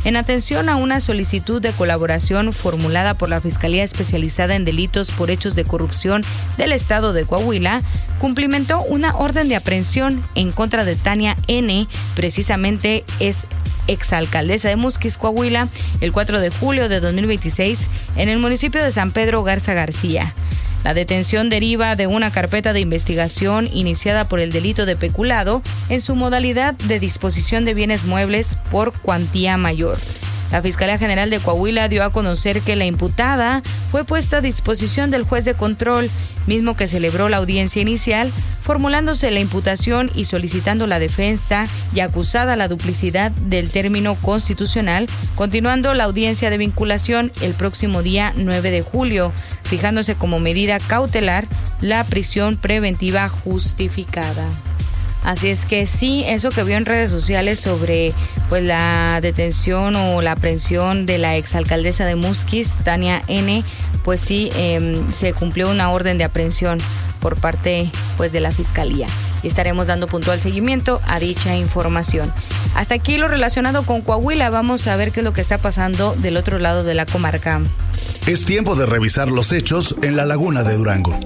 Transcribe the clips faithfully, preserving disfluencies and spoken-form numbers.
en atención a una solicitud de colaboración formulada por la Fiscalía Especializada en Delitos por Hechos de Corrupción del Estado de Coahuila, cumplimentó una orden de aprehensión en contra de Tania N., precisamente es exalcaldesa de Musquis, Coahuila, el cuatro de julio de dos mil veintiséis en el municipio de San Pedro Garza García. La detención deriva de una carpeta de investigación iniciada por el delito de peculado en su modalidad de disposición de bienes muebles por cuantía mayor. La Fiscalía General de Coahuila dio a conocer que la imputada fue puesta a disposición del juez de control, mismo que celebró la audiencia inicial, formulándose la imputación y solicitando la defensa y acusada la duplicidad del término constitucional, continuando la audiencia de vinculación el próximo día nueve de julio, fijándose como medida cautelar la prisión preventiva justificada. Así es que sí, eso que vio en redes sociales sobre pues la detención o la aprehensión de la exalcaldesa de Musquis, Tania N., pues sí, eh, se cumplió una orden de aprehensión por parte pues de la Fiscalía. Y estaremos dando puntual seguimiento a dicha información. Hasta aquí lo relacionado con Coahuila. Vamos a ver qué es lo que está pasando del otro lado de la comarca. Es tiempo de revisar los hechos en la Laguna de Durango.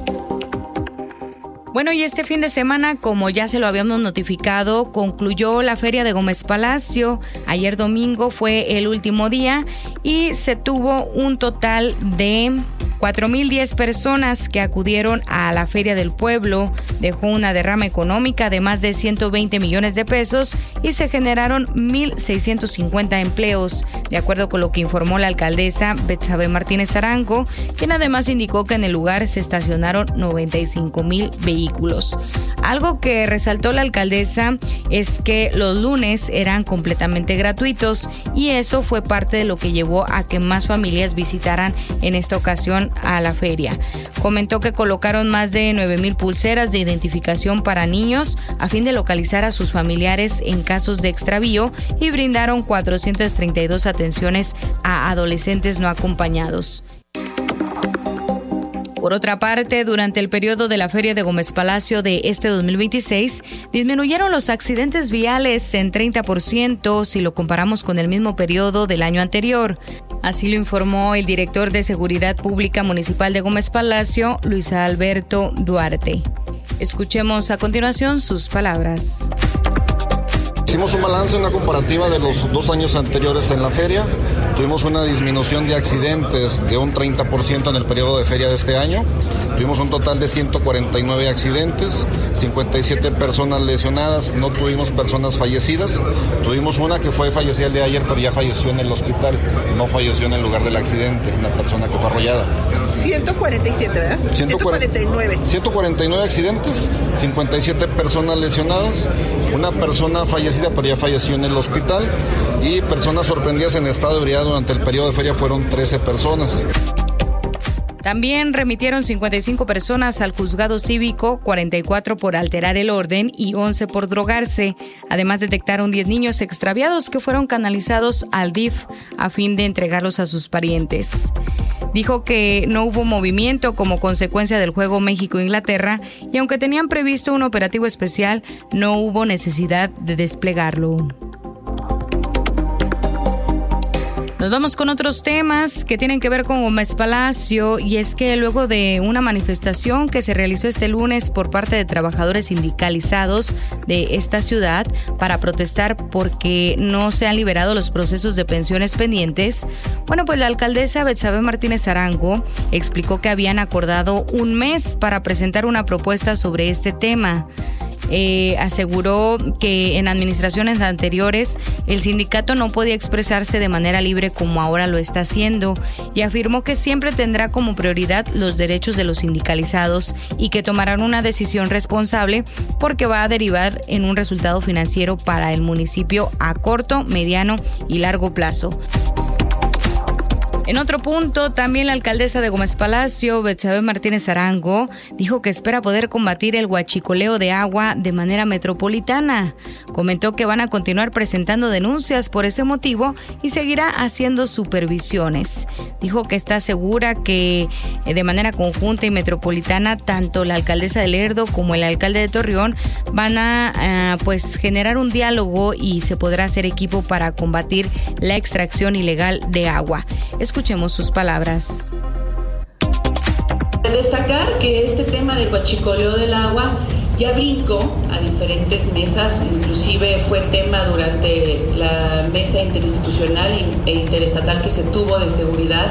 Bueno, y este fin de semana, como ya se lo habíamos notificado, concluyó la Feria de Gómez Palacio. Ayer domingo fue el último día y se tuvo un total de cuatro mil diez personas que acudieron a la Feria del Pueblo. Dejó una derrama económica de más de ciento veinte millones de pesos y se generaron mil seiscientos cincuenta empleos, de acuerdo con lo que informó la alcaldesa Betsabe Martínez Arango, quien además indicó que en el lugar se estacionaron noventa y cinco mil vehículos. Algo que resaltó la alcaldesa es que los lunes eran completamente gratuitos y eso fue parte de lo que llevó a que más familias visitaran en esta ocasión a la feria. Comentó que colocaron más de nueve mil pulseras de identificación para niños a fin de localizar a sus familiares en casos de extravío y brindaron cuatrocientas treinta y dos atenciones a adolescentes no acompañados. Por otra parte, durante el periodo de la Feria de Gómez Palacio de este dos mil veintiséis, disminuyeron los accidentes viales en treinta por ciento si lo comparamos con el mismo periodo del año anterior. Así lo informó el director de Seguridad Pública Municipal de Gómez Palacio, Luis Alberto Duarte. Escuchemos a continuación sus palabras. Hicimos un balance, una comparativa de los dos años anteriores en la feria. Tuvimos una disminución de accidentes de un treinta por ciento en el periodo de feria de este año. Tuvimos un total de ciento cuarenta y nueve accidentes, cincuenta y siete personas lesionadas, no tuvimos personas fallecidas. Tuvimos una que fue fallecida el día de ayer, pero ya falleció en el hospital, no falleció en el lugar del accidente, una persona que fue arrollada. ciento cuarenta y siete, ¿verdad? ciento cuarenta y nueve. ciento cuarenta y nueve accidentes, cincuenta y siete personas lesionadas, una persona fallecida, pero ya falleció en el hospital, y personas sorprendidas en estado de ebriedad durante el periodo de feria fueron trece personas. También remitieron cincuenta y cinco personas al juzgado cívico, cuarenta y cuatro por alterar el orden y once por drogarse. Además, detectaron diez niños extraviados que fueron canalizados al D I F a fin de entregarlos a sus parientes. Dijo que no hubo movimiento como consecuencia del juego México-Inglaterra y aunque tenían previsto un operativo especial, no hubo necesidad de desplegarlo. Nos vamos con otros temas que tienen que ver con Gómez Palacio, y es que luego de una manifestación que se realizó este lunes por parte de trabajadores sindicalizados de esta ciudad para protestar porque no se han liberado los procesos de pensiones pendientes, bueno, pues la alcaldesa Betsabe Martínez Arango explicó que habían acordado un mes para presentar una propuesta sobre este tema. Eh, aseguró que en administraciones anteriores el sindicato no podía expresarse de manera libre como ahora lo está haciendo, y afirmó que siempre tendrá como prioridad los derechos de los sindicalizados y que tomarán una decisión responsable porque va a derivar en un resultado financiero para el municipio a corto, mediano y largo plazo. En otro punto, también la alcaldesa de Gómez Palacio, Betsabe Martínez Arango, dijo que espera poder combatir el huachicoleo de agua de manera metropolitana. Comentó que van a continuar presentando denuncias por ese motivo y seguirá haciendo supervisiones. Dijo que está segura que de manera conjunta y metropolitana, tanto la alcaldesa de Lerdo como el alcalde de Torreón van a uh, pues generar un diálogo y se podrá hacer equipo para combatir la extracción ilegal de agua. Escuchemos sus palabras. Destacar que este tema del huachicoleo del agua ya brincó a diferentes mesas, inclusive fue tema durante la mesa interinstitucional e interestatal que se tuvo de seguridad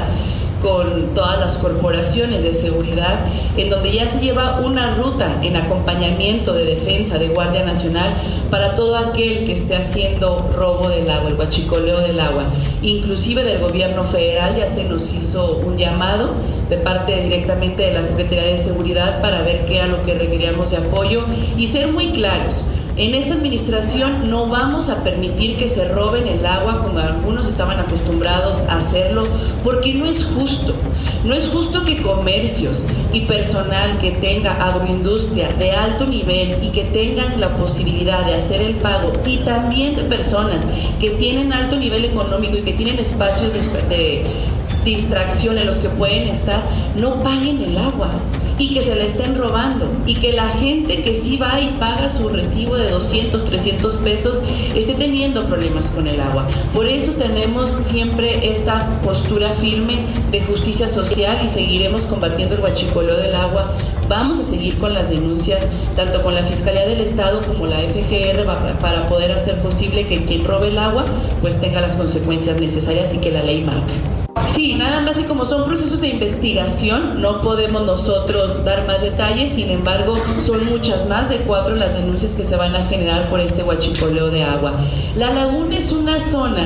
con todas las corporaciones de seguridad, en donde ya se lleva una ruta en acompañamiento de defensa de Guardia Nacional para todo aquel que esté haciendo robo del agua, el huachicoleo del agua. Inclusive del gobierno federal ya se nos hizo un llamado de parte directamente de la Secretaría de Seguridad para ver qué era lo que requeríamos de apoyo y ser muy claros. En esta administración no vamos a permitir que se roben el agua como algunos estaban acostumbrados a hacerlo, porque no es justo. No es justo que comercios y personal que tenga agroindustria de alto nivel y que tengan la posibilidad de hacer el pago, y también de personas que tienen alto nivel económico y que tienen espacios de, de distracción en los que pueden estar, no paguen el agua y que se la estén robando, y que la gente que sí va y paga su recibo de doscientos, trescientos pesos esté teniendo problemas con el agua. Por eso tenemos siempre esta postura firme de justicia social y seguiremos combatiendo el huachicoleo del agua. Vamos a seguir con las denuncias, tanto con la Fiscalía del Estado como la F G R, para poder hacer posible que quien robe el agua pues tenga las consecuencias necesarias y que la ley marque. Sí, nada más, y como son procesos de investigación, no podemos nosotros dar más detalles. Sin embargo, son muchas más de cuatro las denuncias que se van a generar por este huachicoleo de agua. La laguna es una zona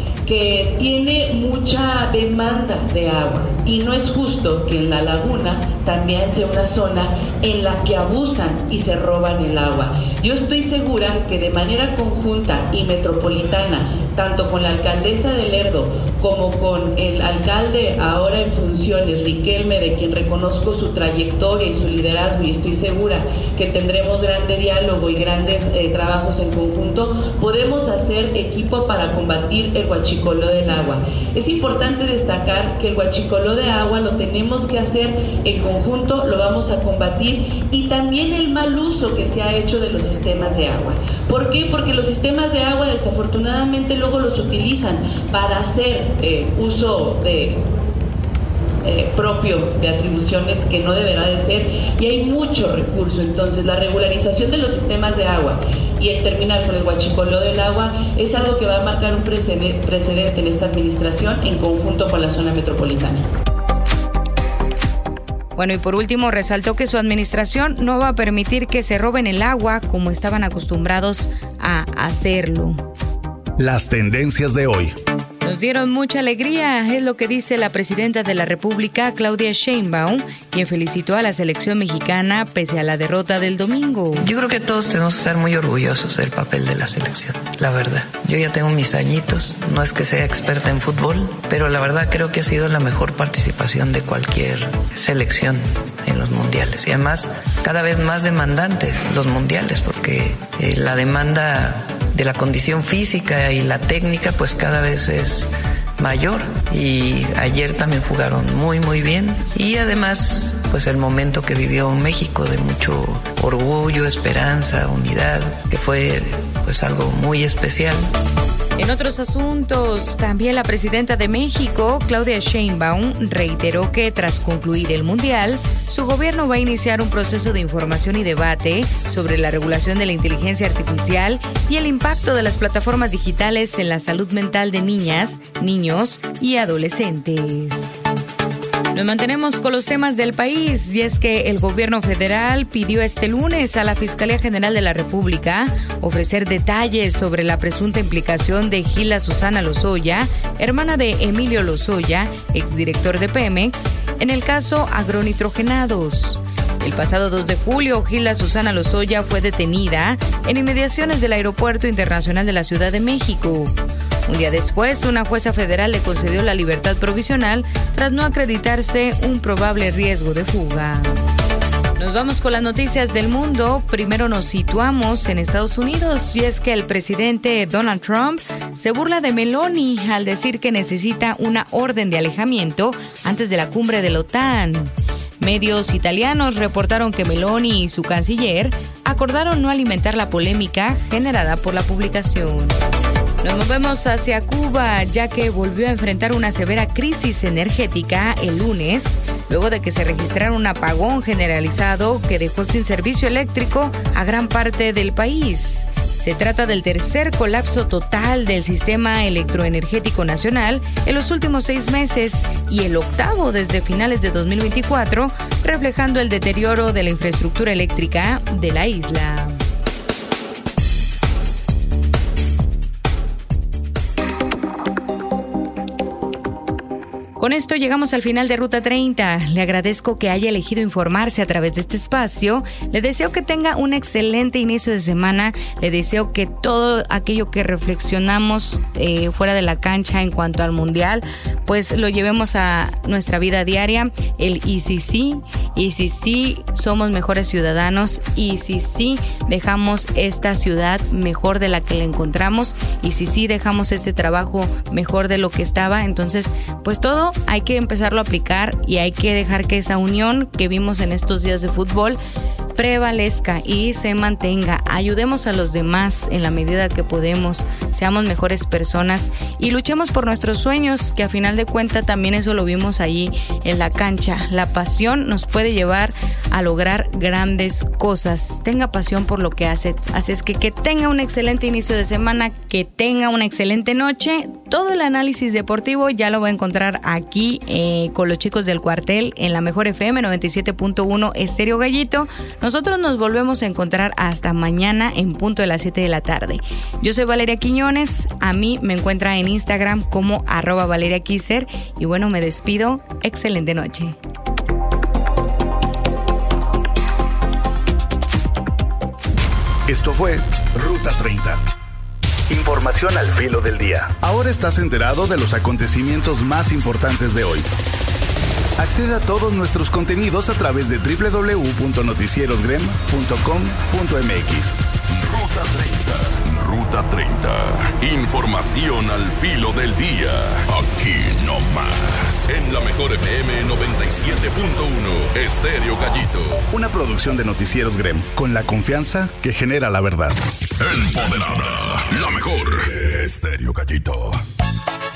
que tiene mucha demanda de agua y no es justo que en la laguna también sea una zona en la que abusan y se roban el agua. Yo estoy segura que de manera conjunta y metropolitana, tanto con la alcaldesa de Lerdo como con el alcalde ahora en funciones, Riquelme, de quien reconozco su trayectoria y su liderazgo, y estoy segura que tendremos grande diálogo y grandes eh, trabajos en conjunto, podemos hacer equipo para combatir el huachicoleo del agua. Es importante destacar que el huachicoleo de agua lo tenemos que hacer en conjunto, lo vamos a combatir, y también el mal uso que se ha hecho de los sistemas de agua. ¿Por qué? Porque los sistemas de agua desafortunadamente luego los utilizan para hacer eh, uso de eh, propio de atribuciones que no deberá de ser, y hay mucho recurso. Entonces la regularización de los sistemas de agua y el terminar con el huachicoleo del agua es algo que va a marcar un precedente en esta administración en conjunto con la zona metropolitana. Bueno, y por último, resaltó que su administración no va a permitir que se roben el agua como estaban acostumbrados a hacerlo. Las tendencias de hoy. Nos dieron mucha alegría, es lo que dice la presidenta de la República, Claudia Sheinbaum, quien felicitó a la selección mexicana pese a la derrota del domingo. Yo creo que todos tenemos que estar muy orgullosos del papel de la selección, la verdad. Yo ya tengo mis añitos, no es que sea experta en fútbol, pero la verdad creo que ha sido la mejor participación de cualquier selección en los mundiales. Y además, cada vez más demandantes los mundiales, porque eh, la demanda de la condición física y la técnica pues cada vez es mayor, y ayer también jugaron muy muy bien, y además pues el momento que vivió México de mucho orgullo, esperanza, unidad, que fue pues algo muy especial. En otros asuntos, también la presidenta de México, Claudia Sheinbaum, reiteró que tras concluir el Mundial, su gobierno va a iniciar un proceso de información y debate sobre la regulación de la inteligencia artificial y el impacto de las plataformas digitales en la salud mental de niñas, niños y adolescentes. Nos mantenemos con los temas del país, y es que el gobierno federal pidió este lunes a la Fiscalía General de la República ofrecer detalles sobre la presunta implicación de Gilda Susana Lozoya, hermana de Emilio Lozoya, exdirector de Pemex, en el caso agronitrogenados. El pasado dos de julio, Gilda Susana Lozoya fue detenida en inmediaciones del Aeropuerto Internacional de la Ciudad de México. Un día después, una jueza federal le concedió la libertad provisional tras no acreditarse un probable riesgo de fuga. Nos vamos con las noticias del mundo. Primero nos situamos en Estados Unidos y es que el presidente Donald Trump se burla de Meloni al decir que necesita una orden de alejamiento antes de la cumbre de la OTAN. Medios italianos reportaron que Meloni y su canciller acordaron no alimentar la polémica generada por la publicación. Nos movemos hacia Cuba, ya que volvió a enfrentar una severa crisis energética el lunes, luego de que se registrara un apagón generalizado que dejó sin servicio eléctrico a gran parte del país. Se trata del tercer colapso total del sistema electroenergético nacional en los últimos seis meses y el octavo desde finales de dos mil veinticuatro, reflejando el deterioro de la infraestructura eléctrica de la isla. Con esto llegamos al final de Ruta treinta. Le agradezco que haya elegido informarse a través de este espacio. Le deseo que tenga un excelente inicio de semana. Le deseo que todo aquello que reflexionamos eh, fuera de la cancha en cuanto al Mundial, pues lo llevemos a nuestra vida diaria. El y si sí, y si sí somos mejores ciudadanos, y si sí dejamos esta ciudad mejor de la que la encontramos, y si sí dejamos este trabajo mejor de lo que estaba. Entonces, pues todo hay que empezarlo a aplicar y hay que dejar que esa unión que vimos en estos días de fútbol prevalezca y se mantenga. Ayudemos a los demás en la medida que podemos, seamos mejores personas y luchemos por nuestros sueños, que a final de cuentas también eso lo vimos ahí en la cancha. La pasión nos puede llevar a lograr grandes cosas. Tenga pasión por lo que hace. Así es que que tenga un excelente inicio de semana, que tenga una excelente noche. Todo el análisis deportivo ya lo va a encontrar aquí eh, con los chicos del cuartel en la Mejor F M noventa y siete punto uno Estéreo Gallito. Nosotros nos volvemos a encontrar hasta mañana en punto de las siete de la tarde. Yo soy Valeria Quiñones, a mí me encuentra en Instagram como arroba Valeria Quiser y bueno, me despido. Excelente noche. Esto fue Ruta treinta. Información al filo del día. Ahora estás enterado de los acontecimientos más importantes de hoy. Accede a todos nuestros contenidos a través de doble u doble u doble u punto noticierosgrem punto com punto m x. Ruta treinta. Ruta treinta. Información al filo del día. Aquí no más. En la Mejor F M noventa y siete punto uno Estéreo Gallito. Una producción de Noticieros Grem con la confianza que genera la verdad. Empoderada. La mejor. Estéreo Gallito.